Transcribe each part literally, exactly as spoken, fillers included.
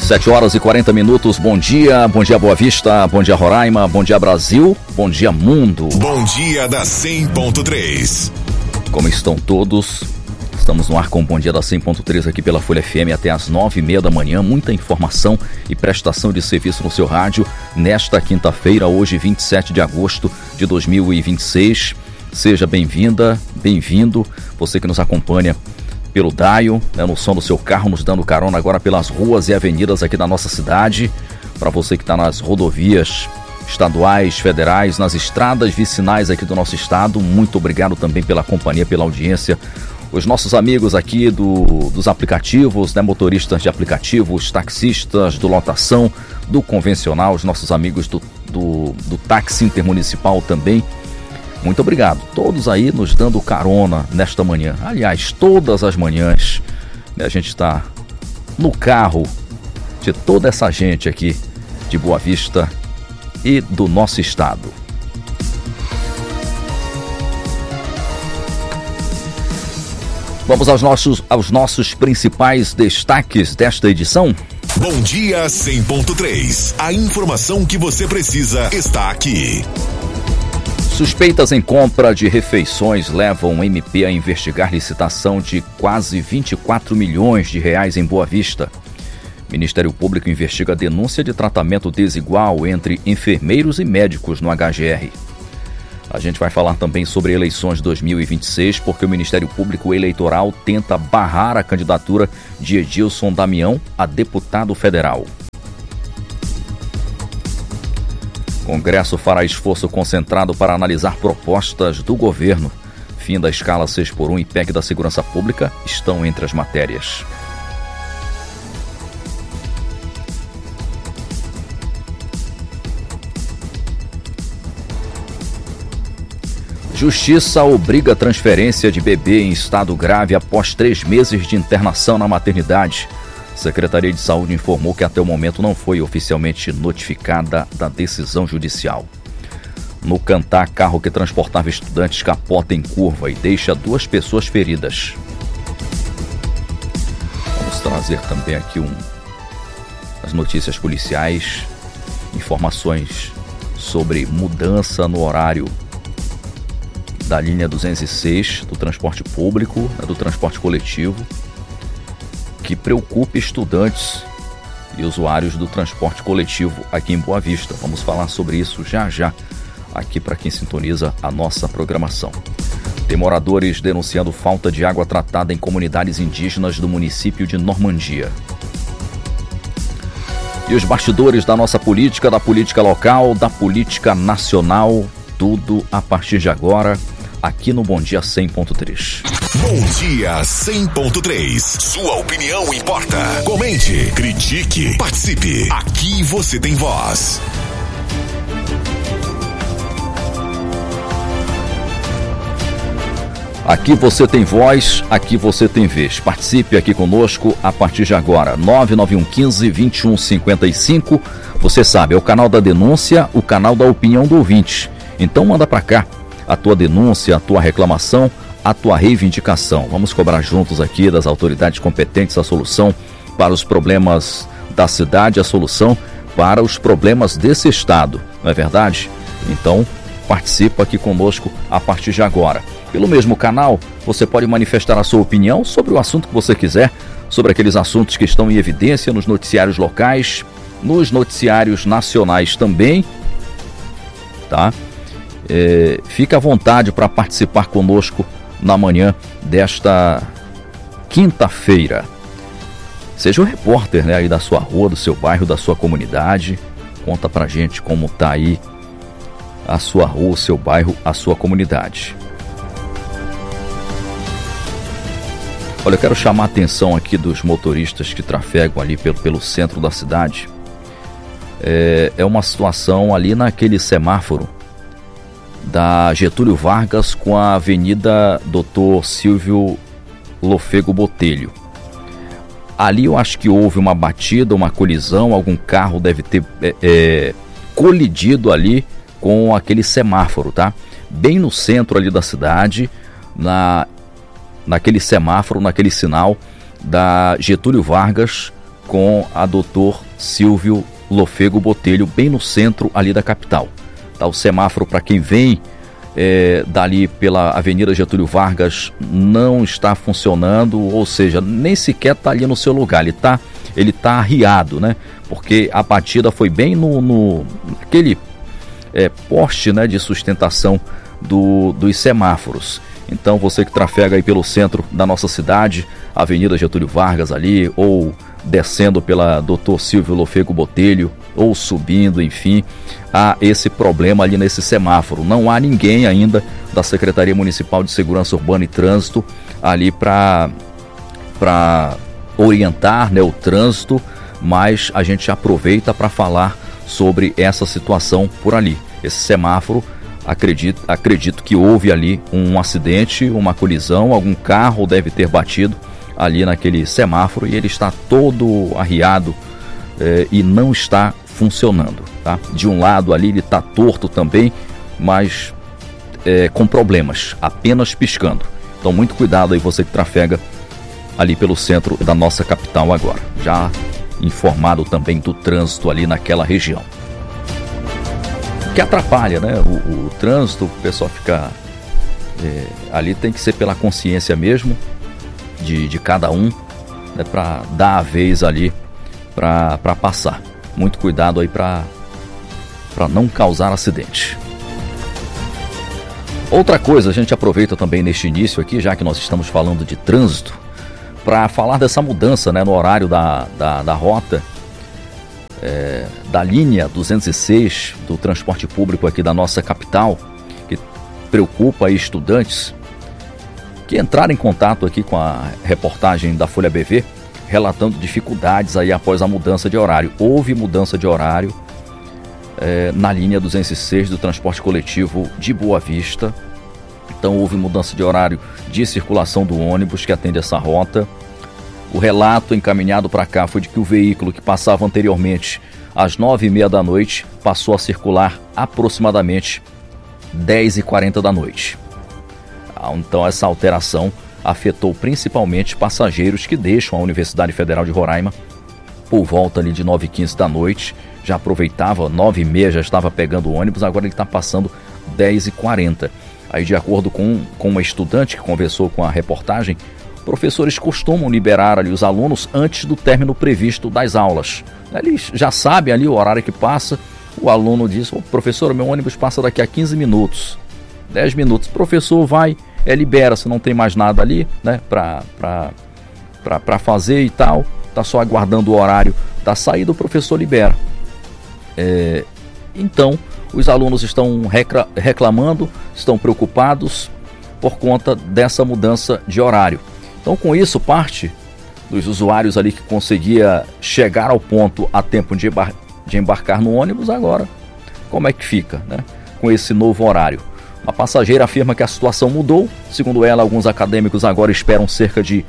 sete horas e quarenta minutos, bom dia, bom dia Boa Vista, bom dia Roraima, bom dia Brasil, bom dia mundo. Bom dia da cem ponto três. Como estão todos? Estamos no ar com o Bom Dia da cem ponto três aqui pela Folha F M até às nove e meia da manhã. Muita informação e prestação de serviço no seu rádio nesta quinta-feira, hoje vinte e sete de agosto de dois mil e vinte e seis. Seja bem-vinda, bem-vindo, você que nos acompanha pelo Daio, né, no som do seu carro, nos dando carona agora pelas ruas e avenidas aqui da nossa cidade. Para você que está nas rodovias estaduais, federais, nas estradas vicinais aqui do nosso estado, muito obrigado também pela companhia, pela audiência. Os nossos amigos aqui do, dos aplicativos, né, motoristas de aplicativos, taxistas do lotação, do convencional, os nossos amigos do, do, do táxi intermunicipal também. Muito obrigado. Todos aí nos dando carona nesta manhã. Aliás, todas as manhãs, né, a gente está no carro de toda essa gente aqui de Boa Vista e do nosso estado. Vamos aos nossos, aos nossos principais destaques desta edição. Bom dia cem ponto três. A informação que você precisa está aqui. Suspeitas em compra de refeições levam o M P a investigar licitação de quase vinte e quatro milhões de reais em Boa Vista. Ministério Público investiga denúncia de tratamento desigual entre enfermeiros e médicos no H G R. A gente vai falar também sobre eleições de dois mil e vinte e seis, porque o Ministério Público Eleitoral tenta barrar a candidatura de Edilson Damião a deputado federal. Congresso fará esforço concentrado para analisar propostas do governo. Fim da escala seis por um e P E C da Segurança Pública estão entre as matérias. Justiça obriga a transferência de bebê em estado grave após três meses de internação na maternidade. Secretaria de Saúde informou que até o momento não foi oficialmente notificada da decisão judicial. No Cantá, carro que transportava estudantes capota em curva e deixa duas pessoas feridas. Vamos trazer também aqui um, as notícias policiais, informações sobre mudança no horário da linha duzentos e seis do transporte público, né, do transporte coletivo, que preocupa estudantes e usuários do transporte coletivo aqui em Boa Vista. Vamos falar sobre isso já já aqui para quem sintoniza a nossa programação. Tem moradores denunciando falta de água tratada em comunidades indígenas do município de Normandia. E os bastidores da nossa política, da política local, da política nacional, tudo a partir de agora aqui no Bom Dia cem ponto três. Bom dia cem ponto três. Sua opinião importa. Comente, critique, participe. Aqui você tem voz. Aqui você tem voz, aqui você tem vez. Participe aqui conosco a partir de agora. nove nove um um cinco, dois um cinco cinco. Você sabe, é o canal da denúncia, o canal da opinião do ouvinte. Então manda pra cá a tua denúncia, a tua reclamação, a tua reivindicação. Vamos cobrar juntos aqui das autoridades competentes a solução para os problemas da cidade, a solução para os problemas desse estado, não é verdade? Então, participa aqui conosco a partir de agora. Pelo mesmo canal, você pode manifestar a sua opinião sobre o assunto que você quiser, sobre aqueles assuntos que estão em evidência nos noticiários locais, nos noticiários nacionais também, tá? É, fica à vontade para participar conosco na manhã desta quinta-feira. Seja o repórter, né, aí da sua rua, do seu bairro, da sua comunidade. Conta pra gente como tá aí a sua rua, o seu bairro, a sua comunidade. Olha, eu quero chamar a atenção aqui dos motoristas que trafegam ali pelo, pelo centro da cidade. É, é uma situação ali naquele semáforo da Getúlio Vargas com a Avenida doutor Silvio Lofego Botelho. Ali eu acho que houve uma batida, uma colisão, algum carro deve ter é, é, colidido ali com aquele semáforo, tá? Bem no centro ali da cidade, na, naquele semáforo, naquele sinal da Getúlio Vargas com a doutor Silvio Lofego Botelho, bem no centro ali da capital. Tá, o semáforo, para quem vem é, dali pela Avenida Getúlio Vargas, não está funcionando, ou seja, nem sequer está ali no seu lugar, ele está ele tá arriado, né? Porque a batida foi bem no, no aquele é, poste, né, de sustentação do, dos semáforos. Então você que trafega aí pelo centro da nossa cidade, Avenida Getúlio Vargas ali, ou descendo pela doutor Silvio Lofego Botelho, ou subindo, enfim, há esse problema ali nesse semáforo. Não há ninguém ainda da Secretaria Municipal de Segurança Urbana e Trânsito ali para para orientar, né, o trânsito, mas a gente aproveita para falar sobre essa situação por ali. Esse semáforo, acredito, acredito que houve ali um acidente, uma colisão, algum carro deve ter batido ali naquele semáforo e ele está todo arriado eh, e não está funcionando, tá? De um lado ali ele está torto também, mas eh, com problemas, apenas piscando. Então muito cuidado aí você que trafega ali pelo centro da nossa capital agora, já informado também do trânsito ali naquela região. Que atrapalha, né? O, o trânsito, o pessoal fica é, ali, tem que ser pela consciência mesmo de, de cada um, né, para dar a vez ali para passar. Muito cuidado aí para para não causar acidente. Outra coisa, a gente aproveita também neste início aqui, já que nós estamos falando de trânsito, para falar dessa mudança, né, no horário da, da, da rota é, da linha duzentos e seis do transporte público aqui da nossa capital, que preocupa aí estudantes que entraram em contato aqui com a reportagem da Folha B V, relatando dificuldades aí após a mudança de horário. Houve mudança de horário é, na linha duzentos e seis do transporte coletivo de Boa Vista. Então houve mudança de horário de circulação do ônibus que atende essa rota. O relato encaminhado para cá foi de que o veículo que passava anteriormente às nove e meia da noite passou a circular aproximadamente dez e quarenta da noite. Então essa alteração afetou principalmente passageiros que deixam a Universidade Federal de Roraima por volta ali de nove e quinze da noite. Já aproveitava, nove e meia já estava pegando o ônibus, agora ele está passando dez e quarenta. Aí, de acordo com, com uma estudante que conversou com a reportagem, professores costumam liberar ali os alunos antes do término previsto das aulas. Eles já sabem ali o horário que passa, o aluno diz: oh, professor, meu ônibus passa daqui a quinze minutos, dez minutos. O professor vai, é, libera, se não tem mais nada ali, né, para para fazer e tal, está só aguardando o horário da saída, o professor libera. É, então, os alunos estão reclamando, estão preocupados por conta dessa mudança de horário. Então, com isso, parte dos usuários ali que conseguia chegar ao ponto a tempo de, embar- de embarcar no ônibus, agora, como é que fica, né, com esse novo horário? A passageira afirma que a situação mudou. Segundo ela, alguns acadêmicos agora esperam cerca de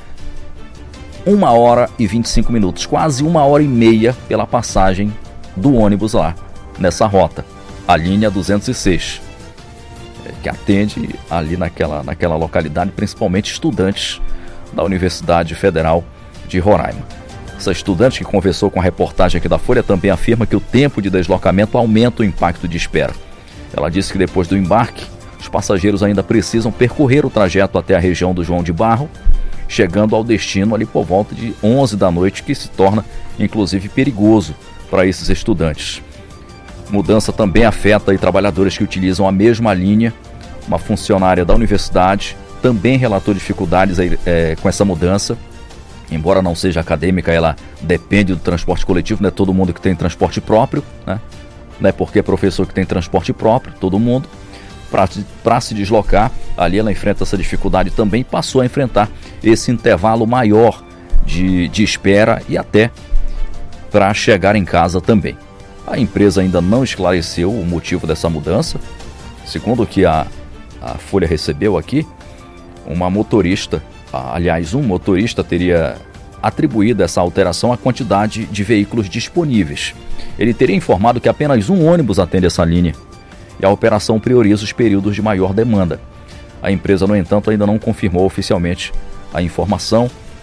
uma hora e vinte e cinco minutos, quase uma hora e meia pela passagem do ônibus lá, nessa rota. A linha duzentos e seis, que atende ali naquela, naquela localidade, principalmente estudantes da Universidade Federal de Roraima. Essa estudante que conversou com a reportagem aqui da Folha também afirma que o tempo de deslocamento aumenta o impacto de espera. Ela disse que depois do embarque, os passageiros ainda precisam percorrer o trajeto até a região do João de Barro, chegando ao destino ali por volta de onze da noite, que se torna inclusive perigoso para esses estudantes. Mudança também afeta aí trabalhadores que utilizam a mesma linha. Uma funcionária da universidade também relatou dificuldades aí, é, com essa mudança. Embora não seja acadêmica, ela depende do transporte coletivo, não é todo mundo que tem transporte próprio, né? Não é porque é professor que tem transporte próprio, todo mundo. Para se deslocar, ali ela enfrenta essa dificuldade também, passou a enfrentar esse intervalo maior de, de espera e até para chegar em casa também. A empresa ainda não esclareceu o motivo dessa mudança. Segundo o que a, a Folha recebeu aqui, uma motorista, aliás, um motorista teria atribuído essa alteração à quantidade de veículos disponíveis. Ele teria informado que apenas um ônibus atende essa linha e a operação prioriza os períodos de maior demanda. A empresa, no entanto, ainda não confirmou oficialmente a informação.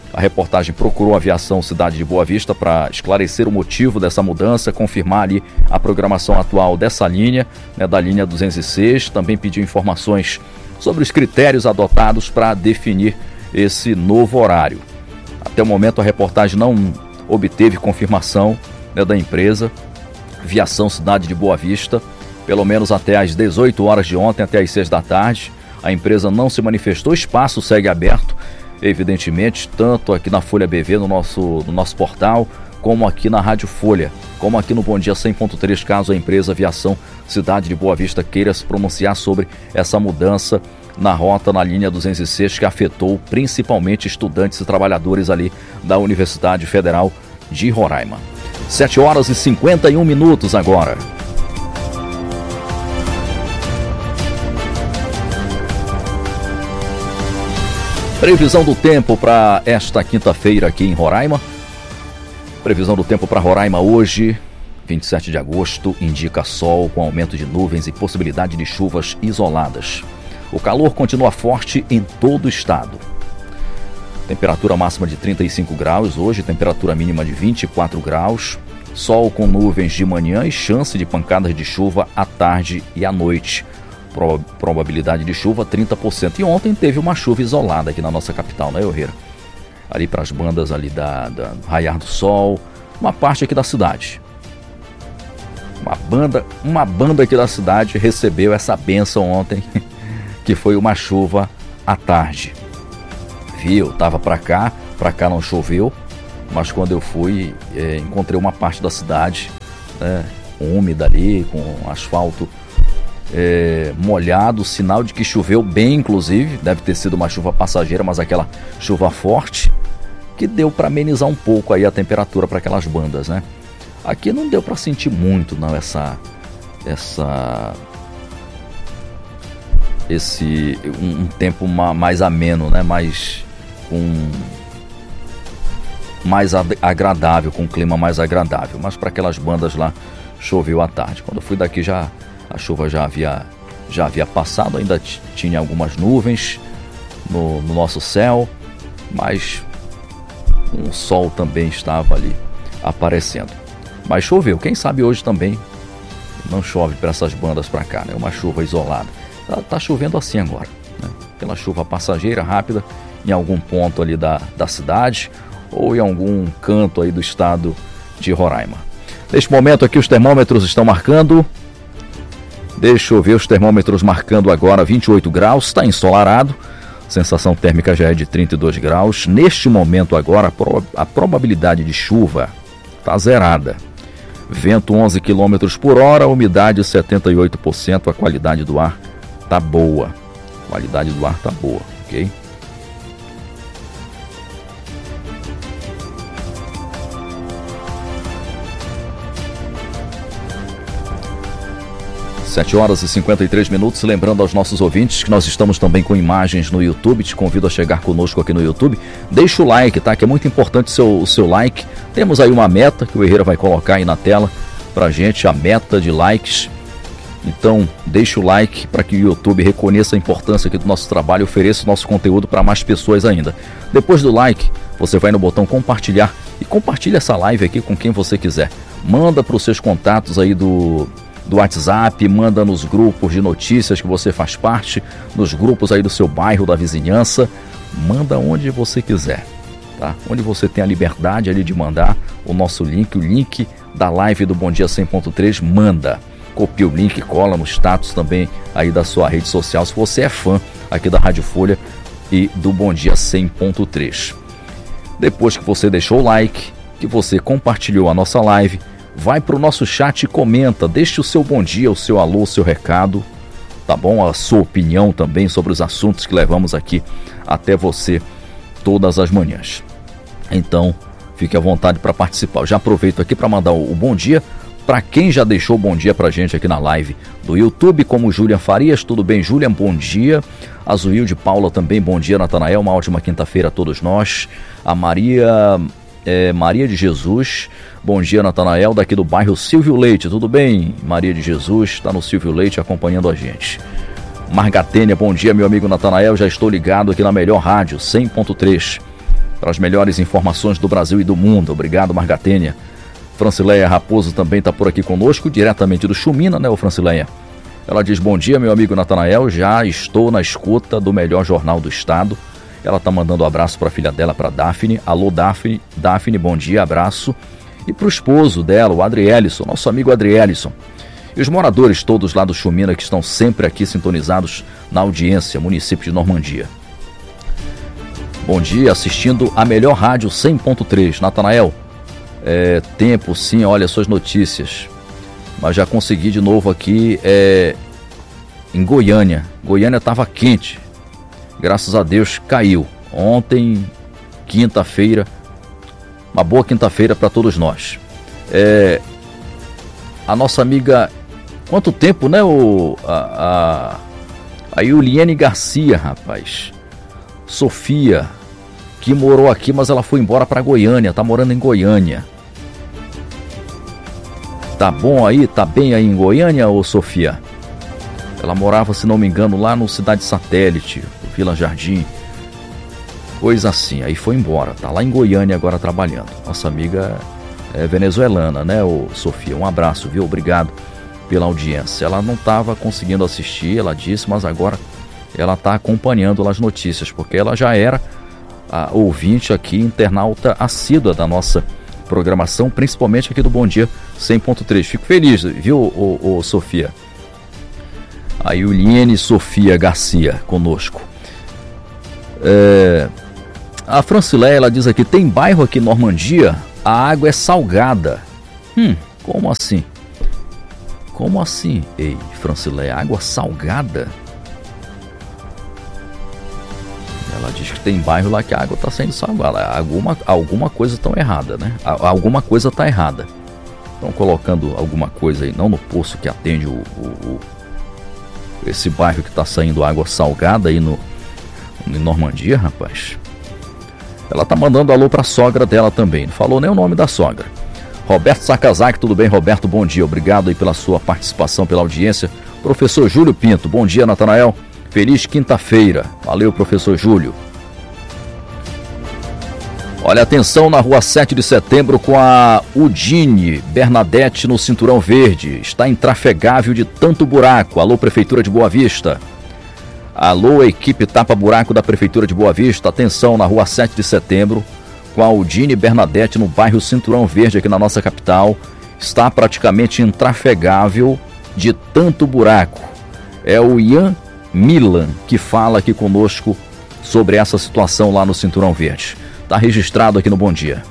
A reportagem procurou a Aviação Cidade de Boa Vista para esclarecer o motivo dessa mudança, confirmar ali a programação atual dessa linha, né, da linha duzentos e seis, também pediu informações sobre os critérios adotados para definir esse novo horário. Até o momento a reportagem não obteve confirmação, né, da empresa Aviação Cidade de Boa Vista, pelo menos até às dezoito horas de ontem, até às seis da tarde. A empresa não se manifestou, o espaço segue aberto, evidentemente, tanto aqui na Folha B V, no nosso, no nosso portal, como aqui na Rádio Folha, como aqui no Bom Dia cem ponto três, caso a empresa Aviação Cidade de Boa Vista queira se pronunciar sobre essa mudança na rota na linha duzentos e seis, que afetou principalmente estudantes e trabalhadores ali da Universidade Federal de Roraima. sete horas e cinquenta e um minutos agora. Previsão do tempo para esta quinta-feira aqui em Roraima. Previsão do tempo para Roraima hoje, vinte e sete de agosto, indica sol com aumento de nuvens e possibilidade de chuvas isoladas. O calor continua forte em todo o estado. Temperatura máxima de trinta e cinco graus hoje, temperatura mínima de vinte e quatro graus. Sol com nuvens de manhã e chance de pancadas de chuva à tarde e à noite. Pro, probabilidade de chuva trinta por cento. E ontem teve uma chuva isolada aqui na nossa capital, né, Herrera? Ali para as bandas ali da, da Raiar do Sol, uma parte aqui da cidade. Uma banda, uma banda aqui da cidade recebeu essa bênção ontem, que foi uma chuva à tarde. Viu? Tava para cá, para cá não choveu, mas quando eu fui, é, encontrei uma parte da cidade, né, úmida ali, com asfalto É, molhado, sinal de que choveu bem, inclusive, deve ter sido uma chuva passageira, mas aquela chuva forte que deu para amenizar um pouco aí a temperatura para aquelas bandas, né? Aqui não deu para sentir muito, não, essa essa esse um, um tempo ma, mais ameno, né? Mais um mais agradável, com um clima mais agradável, mas para aquelas bandas lá choveu à tarde. Quando eu fui daqui já a chuva já havia, já havia passado, ainda t- tinha algumas nuvens no, no nosso céu, mas um sol também estava ali aparecendo. Mas choveu, quem sabe hoje também não chove para essas bandas para cá, né? Uma chuva isolada. Tá, tá chovendo assim agora, né? Aquela chuva passageira, rápida, em algum ponto ali da, da cidade ou em algum canto aí do estado de Roraima. Neste momento aqui os termômetros estão marcando... Deixa eu ver os termômetros marcando agora vinte e oito graus, está ensolarado, sensação térmica já é de trinta e dois graus. Neste momento agora a probabilidade de chuva está zerada. Vento onze quilômetros por hora, umidade setenta e oito por cento, a qualidade do ar está boa. A qualidade do ar está boa, ok? sete horas e cinquenta e três minutos, lembrando aos nossos ouvintes que nós estamos também com imagens no YouTube, te convido a chegar conosco aqui no YouTube, deixa o like, tá, que é muito importante o seu, o seu like, temos aí uma meta que o Herrera vai colocar aí na tela pra gente, a meta de likes, então deixa o like para que o YouTube reconheça a importância aqui do nosso trabalho e ofereça o nosso conteúdo para mais pessoas ainda. Depois do like, você vai no botão compartilhar e compartilha essa live aqui com quem você quiser, manda para os seus contatos aí do... do WhatsApp, manda nos grupos de notícias que você faz parte, nos grupos aí do seu bairro, da vizinhança, manda onde você quiser, tá? Onde você tem a liberdade ali de mandar o nosso link, o link da live do Bom Dia cem ponto três, manda, copia o link, cola no status também aí da sua rede social, se você é fã aqui da Rádio Folha e do Bom Dia cem ponto três. Depois que você deixou o like, que você compartilhou a nossa live, vai para o nosso chat e comenta, deixe o seu bom dia, o seu alô, o seu recado, tá bom? A sua opinião também sobre os assuntos que levamos aqui até você todas as manhãs. Então, fique à vontade para participar. Eu já aproveito aqui para mandar o, o bom dia para quem já deixou bom dia para a gente aqui na live do YouTube, como Julian Farias. Tudo bem, Julian? Bom dia. A Zuilde Paula também, bom dia, Natanael. Uma ótima quinta-feira a todos nós. A Maria... É, Maria de Jesus, bom dia, Natanael, daqui do bairro Silvio Leite, tudo bem? Maria de Jesus está no Silvio Leite acompanhando a gente. Margatênia, bom dia, meu amigo Natanael, já estou ligado aqui na melhor rádio, cem ponto três. para as melhores informações do Brasil e do mundo. Obrigado, Margatênia. Francileia Raposo também está por aqui conosco, diretamente do Chumina, né, ô Francileia? Ela diz, bom dia, meu amigo Natanael, já estou na escuta do melhor jornal do estado. Ela está mandando um abraço para a filha dela, para Daphne. Alô, Daphne. Daphne, bom dia, abraço. E para o esposo dela, o Adrielison, nosso amigo Adrielison. E os moradores todos lá do Chumina que estão sempre aqui sintonizados na audiência, município de Normandia. Bom dia, assistindo a melhor rádio cem ponto três. Natanael, é, tempo sim, olha suas notícias. Mas já consegui de novo aqui é, em Goiânia. Goiânia estava quente. Graças a Deus caiu. Ontem, quinta-feira, uma boa quinta-feira para todos nós. É, a nossa amiga, quanto tempo, né? O, a, a, a Yuliene Garcia, rapaz. Sofia, que morou aqui, mas ela foi embora para Goiânia. Tá morando em Goiânia. Tá bom aí? Tá bem aí em Goiânia, ô Sofia? Ela morava, se não me engano, lá no Cidade Satélite, Vila Jardim. Coisa assim, aí foi embora. Tá lá em Goiânia agora trabalhando. Nossa amiga é venezuelana, né, ô Sofia? Um abraço, viu? Obrigado pela audiência. Ela não estava conseguindo assistir, ela disse, mas agora ela está acompanhando as notícias, porque ela já era a ouvinte aqui, internauta assídua da nossa programação, principalmente aqui do Bom Dia cem ponto três. Fico feliz, viu, ô, ô, Sofia? A Yuliene Sofia Garcia conosco. É, a Francileia, ela diz aqui, tem bairro aqui em Normandia, a água é salgada. Hum, como assim? Como assim? Ei, Francileia, água salgada? Ela diz que tem bairro lá que a água está sendo salgada. Alguma, alguma coisa está errada, né? Alguma coisa está errada. Estão colocando alguma coisa aí, não no poço que atende o, o, o esse bairro que está saindo água salgada aí no, em Normandia, rapaz. Ela tá mandando alô para a sogra dela também. Não falou nem o nome da sogra. Roberto Sakazaki, tudo bem, Roberto? Bom dia, obrigado aí pela sua participação, pela audiência. Professor Júlio Pinto, bom dia, Natanael. Feliz quinta-feira. Valeu, professor Júlio. Olha, atenção na rua sete de setembro com a Udine Bernadette no Cinturão Verde. Está intrafegável de tanto buraco. Alô, Prefeitura de Boa Vista. Alô, equipe tapa-buraco da Prefeitura de Boa Vista. Atenção na rua sete de setembro com a Udine Bernadette no bairro Cinturão Verde aqui na nossa capital. Está praticamente intrafegável de tanto buraco. É o Ian Milan que fala aqui conosco sobre essa situação lá no Cinturão Verde. Está registrado aqui no Bom Dia.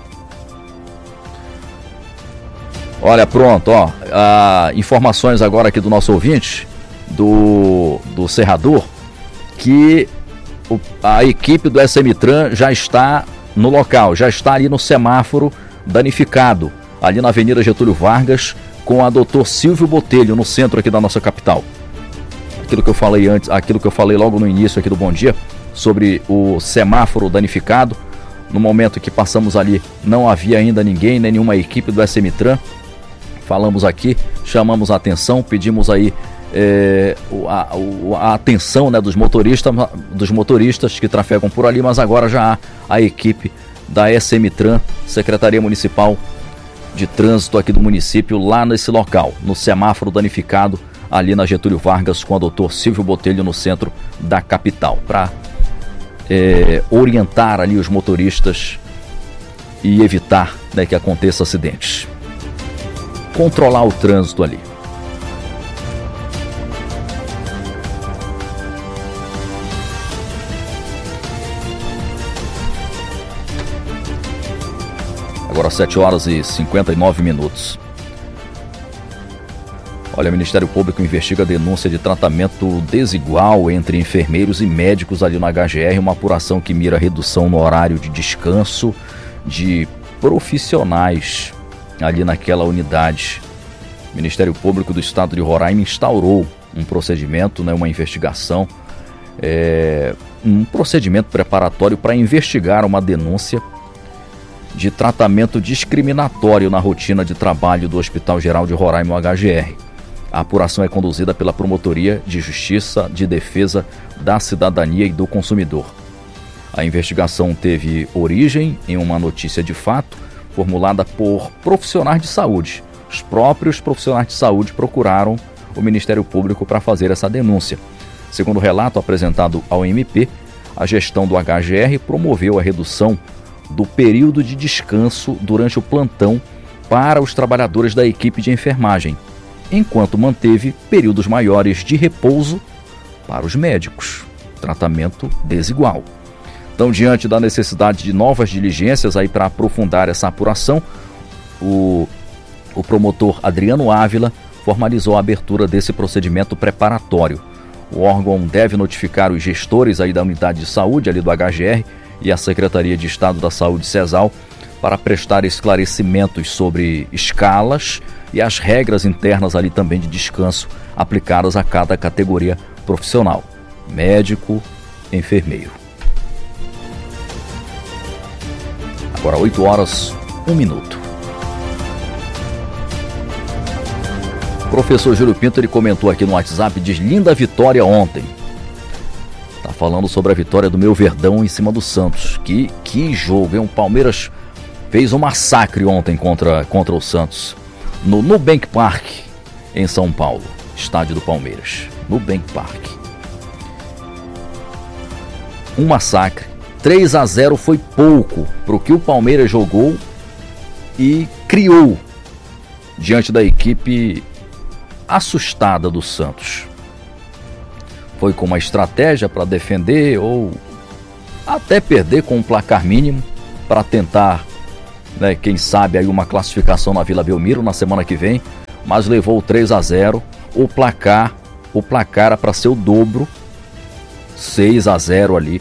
Olha, pronto, ó, a, informações agora aqui do nosso ouvinte, do, do Serrador, que o, a equipe do SMTran já está no local, já está ali no semáforo danificado, ali na Avenida Getúlio Vargas, com a doutor Silvio Botelho, no centro aqui da nossa capital. Aquilo que eu falei antes, aquilo que eu falei logo no início aqui do Bom Dia, sobre o semáforo danificado. No momento que passamos ali, não havia ainda ninguém, nem nenhuma equipe do SMTran. Falamos aqui, chamamos a atenção, pedimos aí é, a, a atenção, né, dos motoristas, dos motoristas que trafegam por ali, mas agora já há a equipe da SMTran, Secretaria Municipal de Trânsito aqui do município, lá nesse local, no semáforo danificado, ali na Getúlio Vargas, com a doutor Silvio Botelho, no centro da capital, para É, orientar ali os motoristas e evitar, né, que aconteça acidentes. Controlar o trânsito ali. Agora sete horas e cinquenta e nove minutos. Olha, o Ministério Público investiga a denúncia de tratamento desigual entre enfermeiros e médicos ali no H G R, uma apuração que mira a redução no horário de descanso de profissionais ali naquela unidade. O Ministério Público do Estado de Roraima instaurou um procedimento, né, uma investigação, é, um procedimento preparatório para investigar uma denúncia de tratamento discriminatório na rotina de trabalho do Hospital Geral de Roraima, o H G R. A apuração é conduzida pela Promotoria de Justiça de Defesa da Cidadania e do Consumidor. A investigação teve origem em uma notícia de fato formulada por profissionais de saúde. Os próprios profissionais de saúde procuraram o Ministério Público para fazer essa denúncia. Segundo o relato apresentado ao M P, a gestão do H G R promoveu a redução do período de descanso durante o plantão para os trabalhadores da equipe de enfermagem, enquanto manteve períodos maiores de repouso para os médicos. Tratamento desigual. Então, diante da necessidade de novas diligências aí para aprofundar essa apuração, o, o promotor Adriano Ávila formalizou a abertura desse procedimento preparatório. O órgão deve notificar os gestores aí da unidade de saúde ali do H G R e a Secretaria de Estado da Saúde, CESAL, para prestar esclarecimentos sobre escalas e as regras internas ali também de descanso aplicadas a cada categoria profissional: médico, enfermeiro. Agora oito horas, um minuto. O professor Júlio Pinto, ele comentou aqui no WhatsApp, diz: linda vitória ontem. Tá falando sobre a vitória do meu Verdão em cima do Santos. Que, que jogo, hein? O Palmeiras fez um massacre ontem contra, contra o Santos no Nubank Park, em São Paulo, estádio do Palmeiras. Nubank Park. Um massacre. três a zero foi pouco para o que o Palmeiras jogou e criou diante da equipe assustada do Santos. Foi com uma estratégia para defender ou até perder com um placar mínimo para tentar, né, quem sabe aí uma classificação na Vila Belmiro na semana que vem, mas levou três a zero. O placar, o placar era para ser o dobro, seis a zero ali.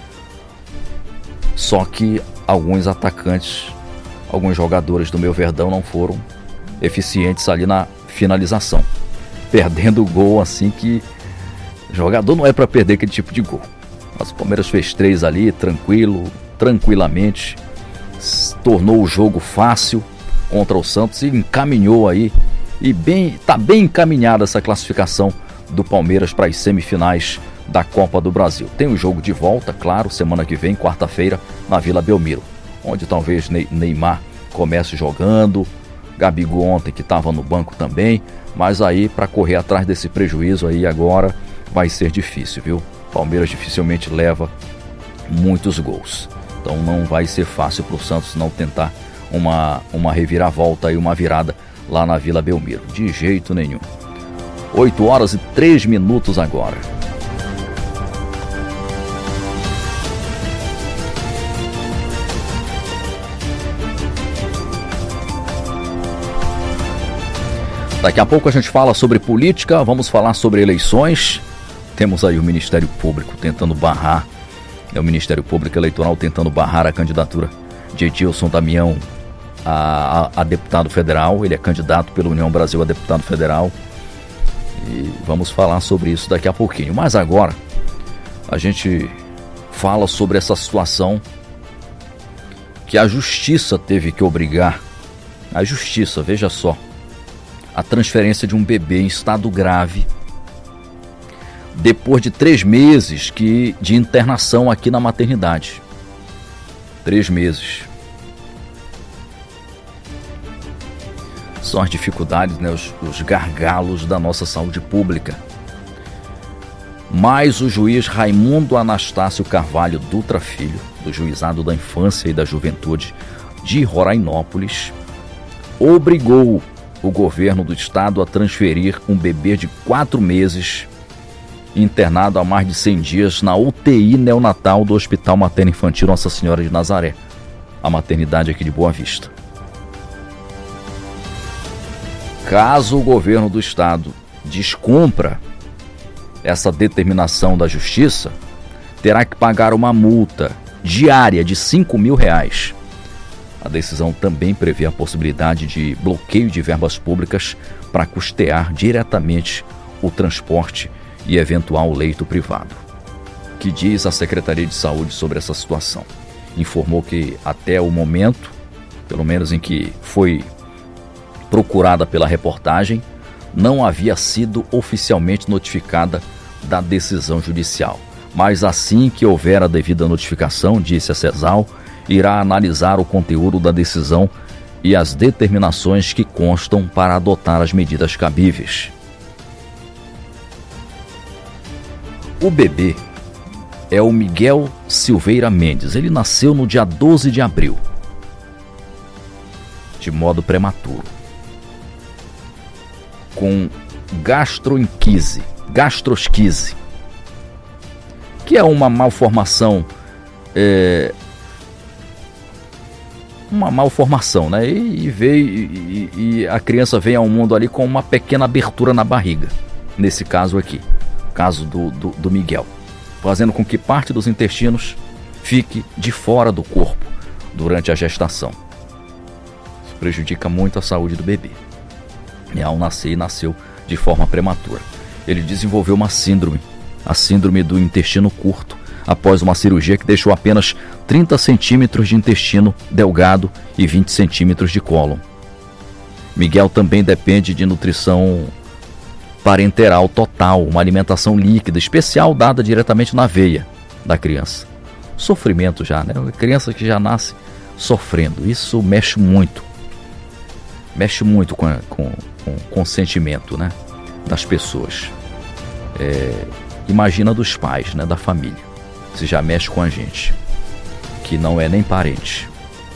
Só que alguns atacantes, alguns jogadores do meu Verdão não foram eficientes ali na finalização, perdendo o gol assim que jogador não é para perder aquele tipo de gol. Mas o Palmeiras fez três ali, tranquilo, tranquilamente, tornou o jogo fácil contra o Santos e encaminhou aí, e bem, tá bem encaminhada essa classificação do Palmeiras para as semifinais da Copa do Brasil. Tem o jogo de volta, claro, semana que vem, quarta-feira, na Vila Belmiro, onde talvez Neymar comece jogando, Gabigol ontem que estava no banco também, mas aí para correr atrás desse prejuízo aí agora vai ser difícil, viu? Palmeiras dificilmente leva muitos gols, então não vai ser fácil para o Santos não tentar uma, uma reviravolta e uma virada lá na Vila Belmiro, de jeito nenhum. oito horas e três minutos agora. Daqui a pouco a gente fala sobre política, vamos falar sobre eleições. Temos aí o Ministério Público tentando barrar, é o Ministério Público Eleitoral tentando barrar a candidatura de Edilson Damião a, a, a deputado federal. Ele é candidato pela União Brasil a deputado federal. E vamos falar sobre isso daqui a pouquinho. Mas agora a gente fala sobre essa situação que a justiça teve que obrigar. A justiça, veja só, a transferência de um bebê em estado grave depois de três meses que, de internação aqui na maternidade. Três meses. São as dificuldades, né, os, os gargalos da nossa saúde pública. Mas o juiz Raimundo Anastácio Carvalho Dutra Filho, do Juizado da Infância e da Juventude de Rorainópolis, obrigou o governo do estado a transferir um bebê de quatro meses internado há mais de cem dias na U T I neonatal do Hospital Materno Infantil Nossa Senhora de Nazaré, a maternidade aqui de Boa Vista. Caso o governo do estado descumpra essa determinação da justiça, terá que pagar uma multa diária de cinco mil reais. A decisão também prevê a possibilidade de bloqueio de verbas públicas para custear diretamente o transporte e eventual leito privado. O que diz a Secretaria de Saúde sobre essa situação? Informou que até o momento, pelo menos em que foi procurada pela reportagem, não havia sido oficialmente notificada da decisão judicial. mas assim que houver a devida notificação, disse a CESAL, irá analisar o conteúdo da decisão e as determinações que constam para adotar as medidas cabíveis. O bebê é o Miguel Silveira Mendes. Ele nasceu no dia doze de abril, de modo prematuro, com gastroenquise, gastrosquise, que é uma malformação, é, uma malformação, né? E, e, veio, e, e a criança vem ao mundo ali com uma pequena abertura na barriga, nesse caso aqui, caso do, do, do Miguel, fazendo com que parte dos intestinos fique de fora do corpo durante a gestação. Isso prejudica muito a saúde do bebê. E ao nascer, nasceu de forma prematura. Ele desenvolveu uma síndrome, a síndrome do intestino curto, após uma cirurgia que deixou apenas trinta centímetros de intestino delgado e vinte centímetros de cólon. Miguel também depende de nutrição parenteral total, uma alimentação líquida especial dada diretamente na veia da criança. Sofrimento já, né? Uma criança que já nasce sofrendo, isso mexe muito. Mexe muito com, a, com, com, com o sentimento, né, das pessoas. É, imagina dos pais, né, da família. Se já mexe com a gente, que não é nem parente.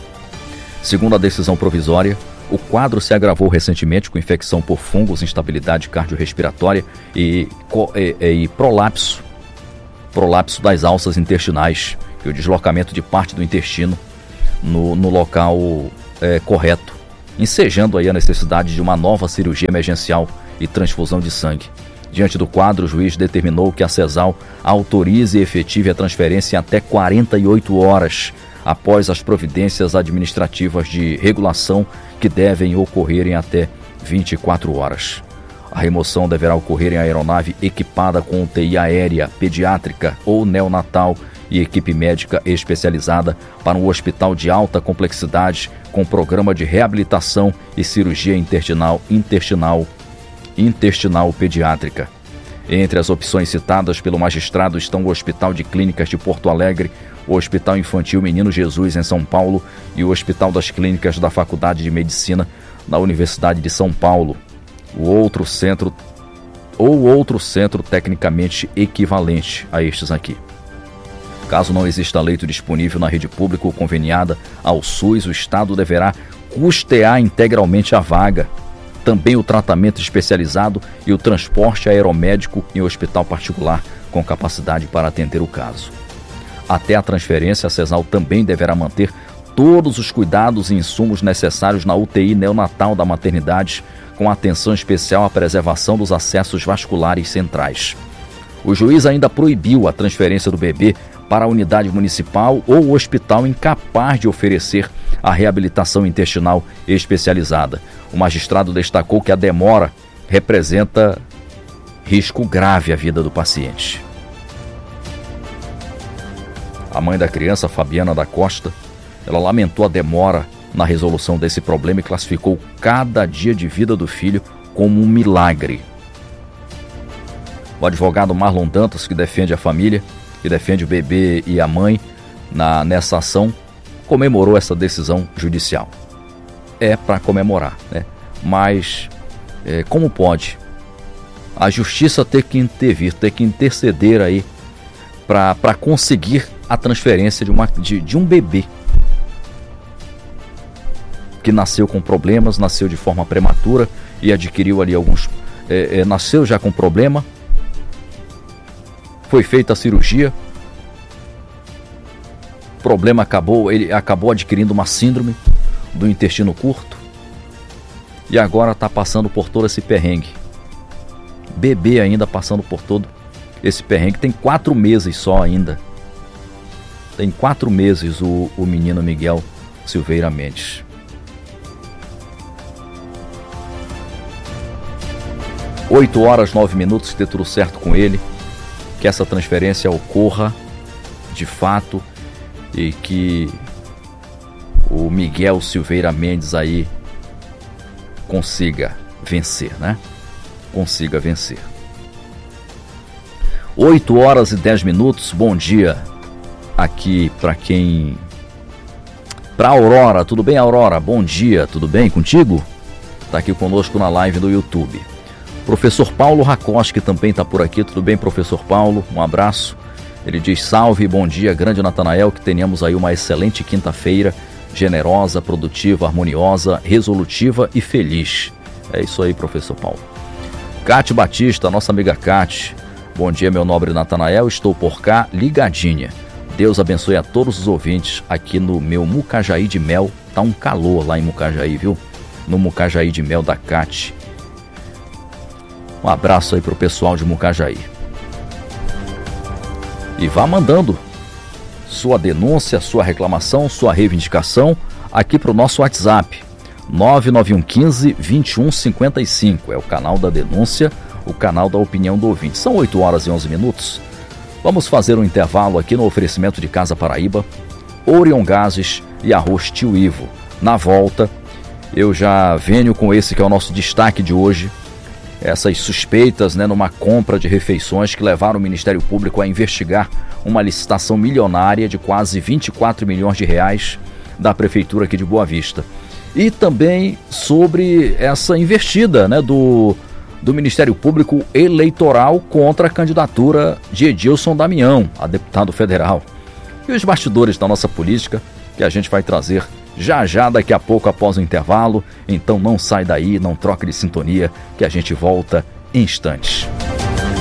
Segundo a decisão provisória, o quadro se agravou recentemente com infecção por fungos, instabilidade cardiorrespiratória e, e, e prolapso, prolapso das alças intestinais e o deslocamento de parte do intestino no, no local é, correto, ensejando aí a necessidade de uma nova cirurgia emergencial e transfusão de sangue. Diante do quadro, o juiz determinou que a CESAL autorize e efetive a transferência em até quarenta e oito horas após as providências administrativas de regulação que devem ocorrer em até vinte e quatro horas. A remoção deverá ocorrer em aeronave equipada com U T I aérea, pediátrica ou neonatal e equipe médica especializada para um hospital de alta complexidade com programa de reabilitação e cirurgia intestinal, intestinal, intestinal pediátrica. Entre as opções citadas pelo magistrado estão o Hospital de Clínicas de Porto Alegre, o Hospital Infantil Menino Jesus em São Paulo e o Hospital das Clínicas da Faculdade de Medicina da Universidade de São Paulo, o outro centro ou outro centro tecnicamente equivalente a estes aqui. Caso não exista leito disponível na rede pública ou conveniada ao SUS, o Estado deverá custear integralmente a vaga, também o tratamento especializado e o transporte aeromédico em hospital particular com capacidade para atender o caso. Até a transferência, a CESAL também deverá manter todos os cuidados e insumos necessários na U T I neonatal da maternidade, com atenção especial à preservação dos acessos vasculares centrais. O juiz ainda proibiu a transferência do bebê para a unidade municipal ou hospital incapaz de oferecer a reabilitação intestinal especializada. O magistrado destacou que a demora representa risco grave à vida do paciente. A mãe da criança, Fabiana da Costa, ela lamentou a demora na resolução desse problema e classificou cada dia de vida do filho como um milagre. O advogado Marlon Dantas, que defende a família, que defende o bebê e a mãe na, nessa ação, comemorou essa decisão judicial. É para comemorar, né? Mas é, como pode a justiça ter que intervir, ter que interceder aí para conseguir a transferência de, uma, de, de um bebê que nasceu com problemas, nasceu de forma prematura e adquiriu ali alguns... É, é, nasceu já com problema, foi feita a cirurgia, o problema acabou, ele acabou adquirindo uma síndrome do intestino curto e agora está passando por todo esse perrengue. Bebê ainda passando por todo esse perrengue, tem quatro meses só ainda. Tem quatro meses o, o menino Miguel Silveira Mendes. Oito horas, nove minutos, se der tudo certo com ele, que essa transferência ocorra de fato e que o Miguel Silveira Mendes aí consiga vencer, né? Consiga vencer. oito horas e dez minutos, bom dia aqui para quem... Para Aurora, tudo bem, Aurora? Bom dia, tudo bem contigo? Está aqui conosco na live do YouTube. Professor Paulo Rakoski também está por aqui, tudo bem, professor Paulo? Um abraço. Ele diz salve, bom dia, grande Natanael, que tenhamos aí uma excelente quinta-feira, generosa, produtiva, harmoniosa, resolutiva e feliz. É isso aí, professor Paulo. Cátia Batista, nossa amiga Cátia. Bom dia, meu nobre Natanael, estou por cá, ligadinha. Deus abençoe a todos os ouvintes aqui no meu Mucajaí de Mel. Tá um calor lá em Mucajaí, viu? No Mucajaí de Mel da Cátia. Um abraço aí pro pessoal de Mucajaí. E vá mandando sua denúncia, sua reclamação, sua reivindicação aqui pro nosso WhatsApp. nove nove um um cinco, dois um cinco cinco. É o canal da denúncia, o canal da opinião do ouvinte. São oito horas e onze minutos. Vamos fazer um intervalo aqui no oferecimento de Casa Paraíba, Orion Gases e Arroz Tio Ivo. Na volta, eu já venho com esse que é o nosso destaque de hoje. Essas suspeitas, né, numa compra de refeições que levaram o Ministério Público a investigar uma licitação milionária de quase vinte e quatro milhões de reais da Prefeitura aqui de Boa Vista. E também sobre essa investida, né, do, do Ministério Público Eleitoral contra a candidatura de Edilson Damião, a deputado federal. E os bastidores da nossa política, que a gente vai trazer já já daqui a pouco após o intervalo. Então não sai daí, não troque de sintonia, que a gente volta em instantes.